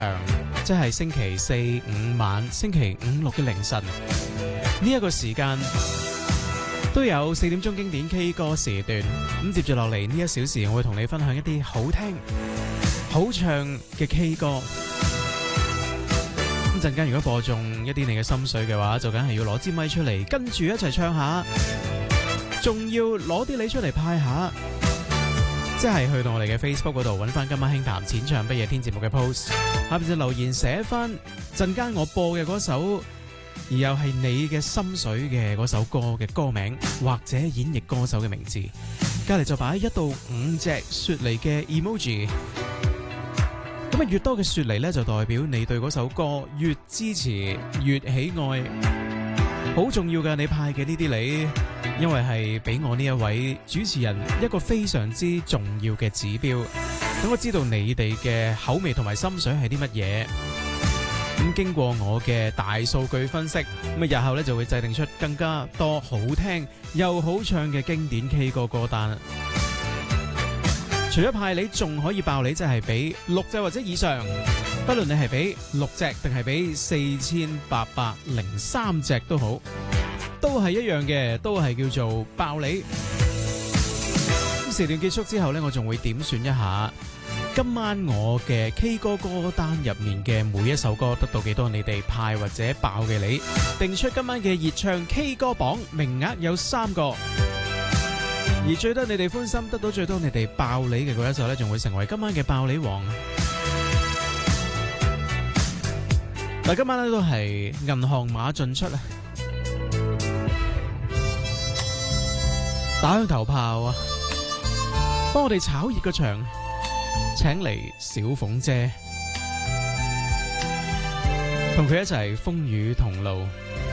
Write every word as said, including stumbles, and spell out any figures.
即係星期四五晚、星期五六嘅凌晨呢一個時間，都有四點鐘經典 K 歌時段。咁接住落嚟呢一小時，我會同你分享一啲好聽、好唱嘅 K 歌。咁陣間如果播中一啲你嘅心水嘅話，就梗係要攞支咪出嚟，跟住一齊唱下，仲要攞啲你出嚟派下。即係去到我哋嘅 Facebook 嗰度揾翻今晚輕談淺唱不夜天節目嘅 post， 下邊就留言寫翻陣間我播嘅嗰首，而又係你嘅心水嘅嗰首歌嘅歌名或者演繹歌手嘅名字，隔籬就擺一到五隻雪梨嘅 emoji。咁啊，越多嘅雪梨呢，就代表你對嗰首歌越支持越喜愛。好重要嘅，你派嘅呢啲禮，因為係俾我呢一位主持人一個非常之重要嘅指標，等我知道你哋嘅口味同埋心水係啲乜嘢。咁經過我嘅大數據分析，咁啊日後咧就會制定出更加多好聽又好唱嘅經典 K 歌歌單。除咗派你，仲可以爆你，即係俾六隻或者以上，不論你係俾六隻定係俾四千八百零三隻都好，都係一樣嘅，都係叫做爆你。咁時段結束之後呢，我仲會點算一下今晚我嘅 K 歌歌單入面嘅每一首歌得到幾多你哋派或者爆嘅你，定出今晚嘅熱唱 K 歌榜，名額有三個。而最得你哋歡心，得到最多你哋爆你嘅嗰一首呢，仲會成為今晚嘅爆你王。嗱，今晚呢都係銀行碼進出啊，打響頭炮啊，幫我哋炒熱個場，請嚟小鳳姐，同佢一齊風雨同路。